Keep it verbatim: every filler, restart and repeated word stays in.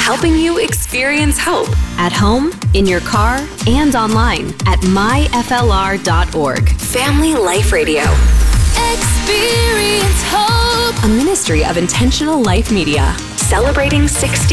helping you experience hope. At home, in your car, and online at my f l r dot org. Family Life Radio. Experience hope. A ministry of Intentional Life Media. Celebrating sixty